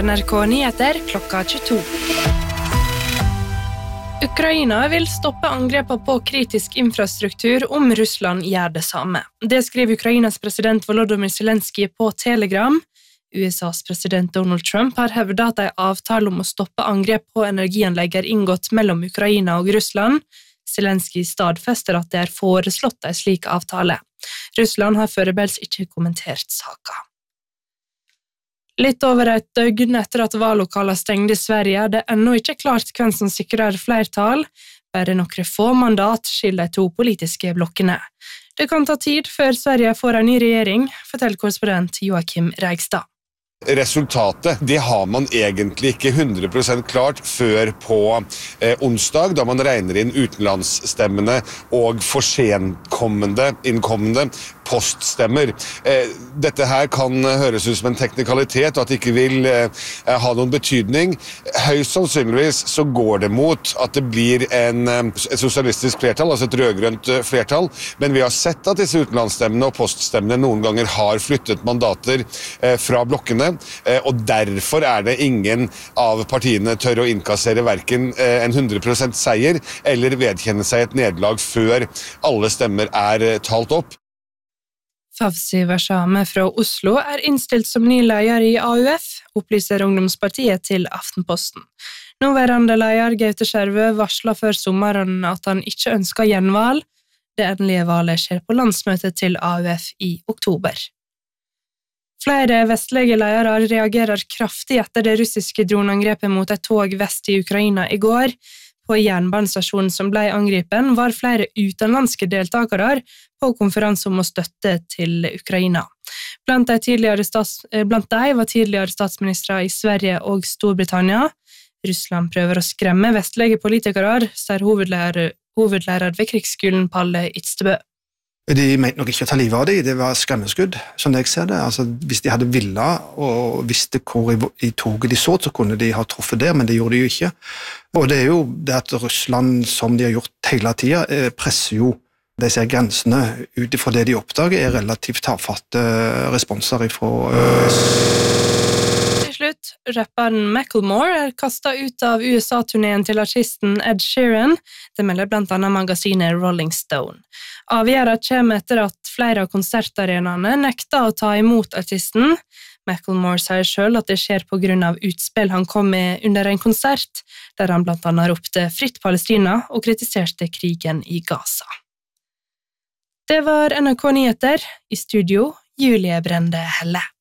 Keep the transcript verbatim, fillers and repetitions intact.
N R K Nyheter klokka tjueto. Ukraina vil stoppe angrepa på kritisk infrastruktur om Russland gjør det samme. Det skriver Ukrainas president Volodymyr Zelenskyj på Telegram. U S A's president Donald Trump har hevdet at en avtale om å stoppe angrep på energianlegg er inngått mellom Ukraina og Russland. Zelenskyj stadfester at det er foreslått en slik avtale. Russland har foreløpig ikke kommentert saken. Litt over et døgn etter at valglokalene stengte i Sverige, er det ennå ikke klart hvem som sikrer flertall. Bare noen få mandat skiller de to politiske blokkene. Det kan ta tid før Sverige får en ny regjering, forteller korrespondent Joakim Reigstad. Resultatet, det har man egentlig ikke hundre prosent klart før på eh, onsdag, da man regner inn utenlandsstemmene og forsenkommende, innkommende poststemmer. Eh, dette her kan høres ut som en teknikalitet, og at det ikke vil eh, ha noen betydning. Høyst sannsynligvis så går det mot at det blir en, et sosialistisk flertall, altså et rødgrønt flertall, men vi har sett at disse utenlandsstemmene og poststemmene noen ganger har flyttet mandater eh, fra blokkene, og derfor er det ingen av partiene tør å innkassere hverken en hundre prosent seier eller vedkjenne seg et nederlag før alle stemmer er talt opp. Fawzi Warsame fra Oslo er innstilt som ny leder i A U F, opplyser Ungdomspartiet til Aftenposten. Nåværende leder Gaute Skjervø varslet før sommeren at han ikke ønsker gjenvalg. Det endelige valget skjer på landsmøtet til A U F i oktober. Flere vestlige ledere reagerer kraftig etter det russiske droneangrepet mot et tog vest i Ukraina i går. På jernbanestasjonen som ble angripen var flere utenlandske deltakere på konferanse om å støtte til Ukraina. Blant de, tidligere stats, blant de var tidligere statsministre i Sverige og Storbritannia. Russland prøver å skremme vestlige politikere, sier hovedlærer, hovedlærer ved krigsskolen Palle Itztebø. De mente nok ikke å ta livet av det, det var skremmeskudd, som jeg ser det. Altså, hvis de hadde villet og visste hvor i, i toget de så, så kunne de ha truffet der, men det gjorde de jo ikke. Og det er jo det at Russland, som de har gjort hele tiden, presser jo disse grensene ut fra det de oppdager, er relativt tafatte responser fra øst. Til slutt, rapperen Macklemore er kastet ut av U S A-turneen til artisten Ed Sheeran. Det melder blant annet magasinet Rolling Stone. Avgjøret kommer etter at flere av konsertarenaene nekter å ta imot artisten. Macklemore sier selv at det skjer på grunn av utspill han kom med under en konsert, der han blant annet ropte fritt Palestina og kritiserte krigen i Gaza. Det var N R K Nyheter, i studio Julie Brende Helle.